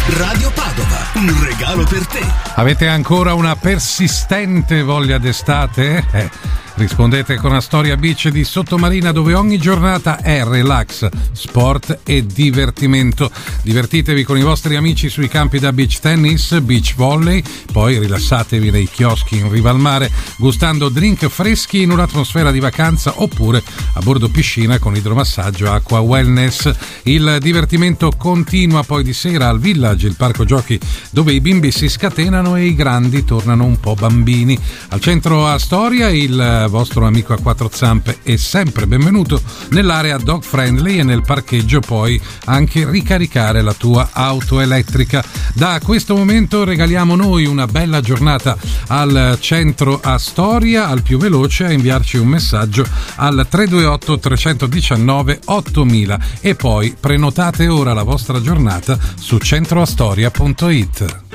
Radio Padova, un regalo per te. Avete ancora una persistente voglia d'estate? Rispondete con Astoria Beach di Sottomarina, dove ogni giornata è relax, sport e divertimento. Divertitevi con i vostri amici sui campi da beach tennis, beach volley, poi rilassatevi nei chioschi in riva al mare gustando drink freschi in un'atmosfera di vacanza, oppure a bordo piscina con idromassaggio, acqua wellness. Il divertimento continua poi di sera al Village, il parco giochi dove i bimbi si scatenano e i grandi tornano un po' bambini. Al centro Astoria il vostro amico a quattro zampe è sempre benvenuto nell'area dog friendly e nel parcheggio puoi anche ricaricare la tua auto elettrica. Da questo momento regaliamo noi una bella giornata al centro Astoria. Al più veloce a inviarci un messaggio al 328 319 8000 e poi prenotate ora la vostra giornata su centroastoria.it.